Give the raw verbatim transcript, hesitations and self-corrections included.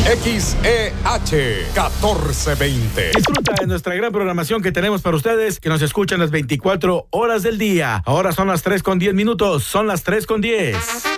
X E H catorce veinte. Disfruta de nuestra gran programación que tenemos para ustedes, que nos escuchan las veinticuatro horas del día. Ahora son las tres con diez minutos, son las tres con diez.